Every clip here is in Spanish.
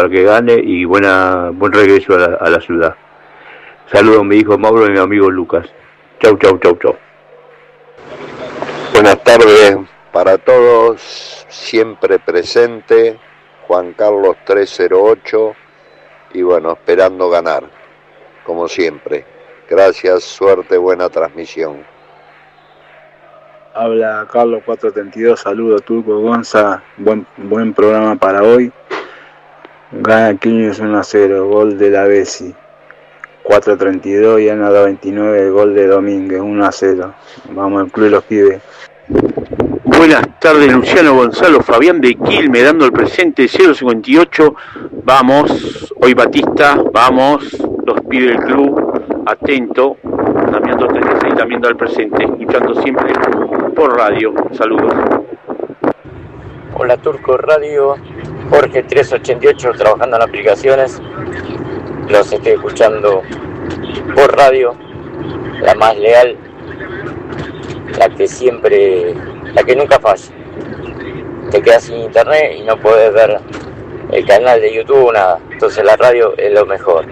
para que gane y buen regreso a la ciudad. Saludos, mi hijo Mauro y mi amigo Lucas. Chau. Buenas tardes para todos, siempre presente, Juan Carlos 308, y bueno, esperando ganar, como siempre. Gracias, suerte, buena transmisión. Habla Carlos 432, saludos Turco Gonza, buen programa para hoy. Gana Quilmes 1-0, gol de la Bessi. 432 y Ana 29, el gol de Domínguez, 1-0. Vamos al club de los pibes. Buenas tardes, Luciano Gonzalo Fabián de Quilmes, dando el presente 058. Vamos, hoy Batista, vamos, los pibes del club, atento, Damián 236 también da el presente, escuchando siempre por radio. Saludos. Hola Turco Radio, Jorge 388, trabajando en aplicaciones. Los estoy escuchando por radio, la más leal, la que nunca falla. Te quedas sin internet y no podés ver el canal de YouTube, nada. Entonces la radio es lo mejor.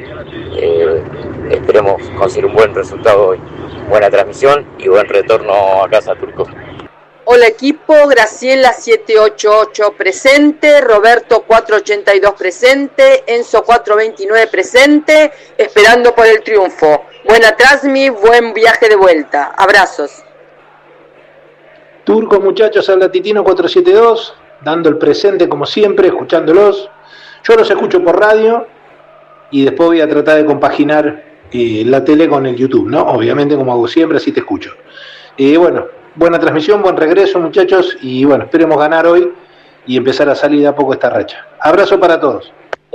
Esperemos conseguir un buen resultado hoy. Buena transmisión y buen retorno a casa, Turco. Hola equipo, Graciela 788 presente, Roberto 482 presente, Enzo 429 presente, esperando por el triunfo. Buena transmi, buen viaje de vuelta. Abrazos. Turco, muchachos, habla Titino 472, dando el presente como siempre, escuchándolos. Yo los escucho por radio y después voy a tratar de compaginar la tele con el YouTube, ¿no? Obviamente, como hago siempre, así te escucho. Bueno, buena transmisión, buen regreso, muchachos, y bueno, esperemos ganar hoy y empezar a salir de a poco esta racha. Abrazo para todos.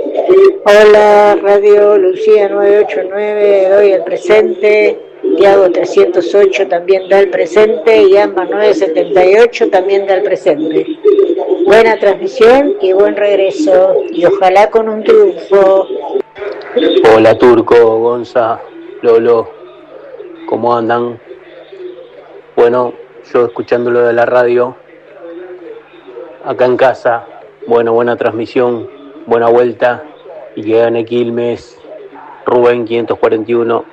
Hola, Radio Lucía 989, doy el presente. Tiago 308 también da el presente y Amba 978 también da el presente. Buena transmisión y buen regreso y ojalá con un triunfo. Hola Turco, Gonza, Lolo, ¿cómo andan? Bueno, yo escuchándolo de la radio, acá en casa, buena transmisión, buena vuelta y que gane Quilmes, Rubén 541.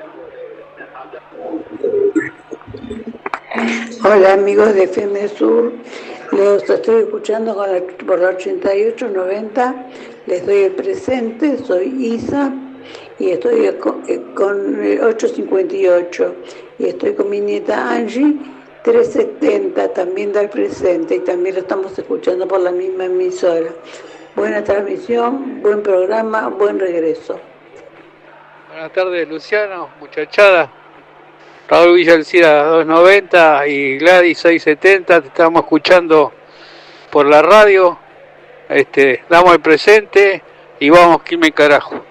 Hola amigos de FM Sur, los estoy escuchando por la 8890, les doy el presente, soy Isa y estoy con 858 y estoy con mi nieta Angie 370, también da el presente y también lo estamos escuchando por la misma emisora. Buena transmisión, buen programa, buen regreso. Buenas tardes Luciano, muchachada. Raúl Villa Alcira 290 y Gladys 670, te estamos escuchando por la radio, damos el presente y vamos Quilmes carajo.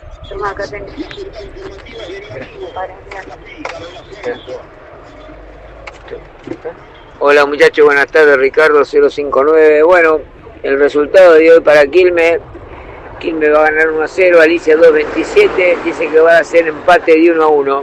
Hola muchachos, buenas tardes, Ricardo 059. Bueno, el resultado de hoy para Quilmes va a ganar 1-0, Alicia 227, dice que va a ser empate de 1-1.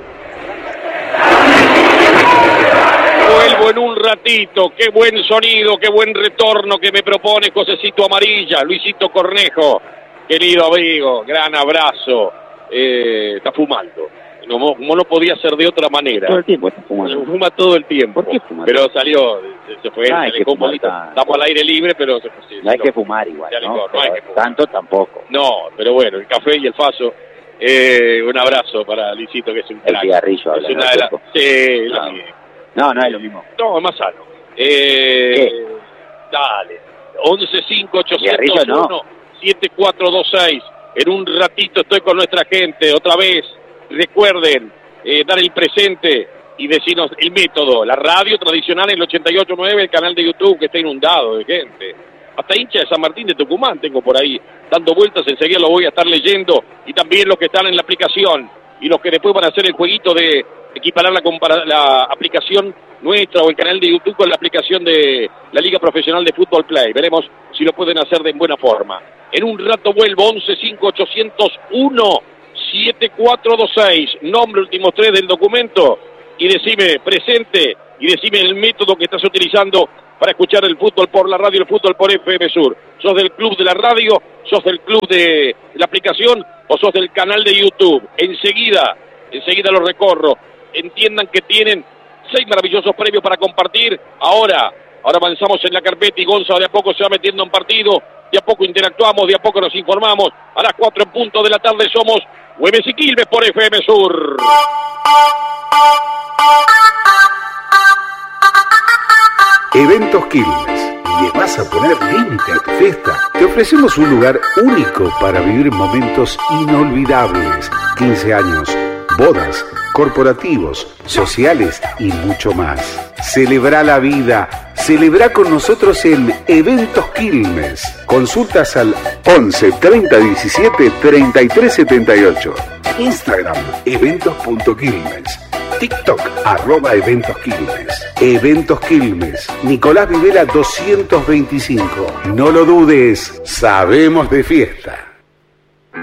Vuelvo en un ratito, qué buen sonido, qué buen retorno que me propone Josecito Amarilla, Luisito Cornejo, querido amigo, gran abrazo, está fumando, como no podía ser de otra manera. Todo el tiempo está fumando. Fuma todo el tiempo. ¿Por qué fuma? Pero salió, se fue, no, se un poquito, estamos al aire libre, pero se fue. No hay que fumar igual, ¿no? No hay que fumar. Tanto tampoco. No, pero bueno, el café y el faso. Un abrazo para Luisito, que es un el cigarrillo, habla, es una de las... Sí, no es lo mismo. No, es más sano. Dale. 115801-7426. En un ratito estoy con nuestra gente. Otra vez, recuerden dar el presente y decirnos el método. La radio tradicional en el 88.9, el canal de YouTube que está inundado de gente. Hasta hincha de San Martín de Tucumán tengo por ahí dando vueltas, enseguida lo voy a estar leyendo, y también los que están en la aplicación y los que después van a hacer el jueguito de equiparar la aplicación nuestra o el canal de YouTube con la aplicación de la Liga Profesional de Fútbol Play. Veremos si lo pueden hacer de buena forma. En un rato vuelvo, 115801-7426, nombre, últimos 3 del documento, y decime presente y decime el método que estás utilizando para escuchar el fútbol por la radio, el fútbol por FM Sur. ¿Sos del club de la radio? ¿Sos del club de la aplicación? ¿O sos del canal de YouTube? Enseguida lo recorro. Entiendan que tienen 6 maravillosos premios para compartir. Ahora avanzamos en la carpeta y Gonza de a poco se va metiendo en partido. De a poco interactuamos, de a poco nos informamos. A las 4 en punto de la tarde somos Güemes y Quilmes por FM Sur. Eventos Quilmes. ¿Le vas a poner límite a tu fiesta? Te ofrecemos un lugar único para vivir momentos inolvidables. 15 años, bodas, corporativos, sociales y mucho más. Celebra la vida. Celebra con nosotros en Eventos Quilmes. Consultas al 11 30 17 33 78. Instagram, eventos.quilmes. TikTok, @EventosQuilmes. Eventos Quilmes. Nicolás Videla 225. No lo dudes, sabemos de fiesta.